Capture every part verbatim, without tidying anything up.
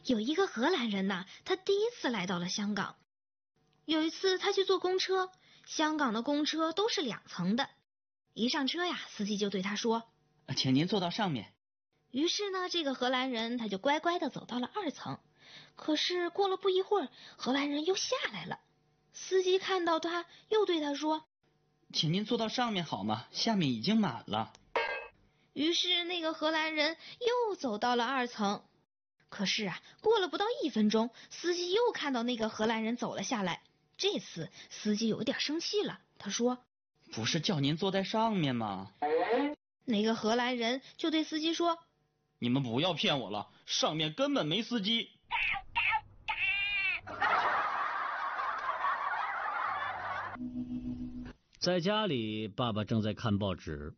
有一个荷兰人呐，他第一次来到了香港。有一次他去坐公车，香港的公车都是两层的。一上车呀，司机就对他说： 请您坐到上面。 于是呢，这个荷兰人他就乖乖地走到了二层。可是过了不一会儿，荷兰人又下来了。司机看到他，又对他说： 请您坐到上面好吗？下面已经满了。 于是那个荷兰人又走到了二层。可是啊，过了不到一分钟，司机又看到那个荷兰人走了下来。这次司机有点生气了，他说： 不是叫您坐在上面吗？ 那个荷兰人就对司机说： 你们不要骗我了，上面根本没司机。 在家里，爸爸正在看报纸。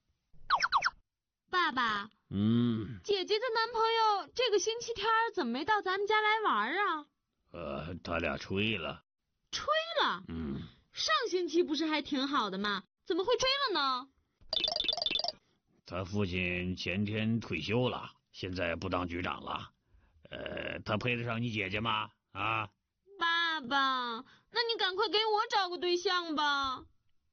爸爸， 嗯， 姐姐的男朋友这个星期天怎么没到咱们家来玩啊？ 呃，他俩吹了。 吹了？ 嗯， 上星期不是还挺好的吗？怎么会吹了呢？ 他父亲前天退休了，现在不当局长了。呃，他配得上你姐姐吗？啊？ 爸爸，那你赶快给我找个对象吧。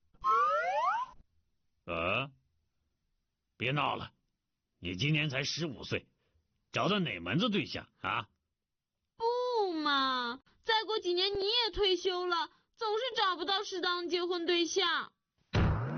呃，别闹了，你今年才十五岁，找的哪门子对象啊？ 不嘛，再过几年你也退休了，总是找不到适当结婚对象。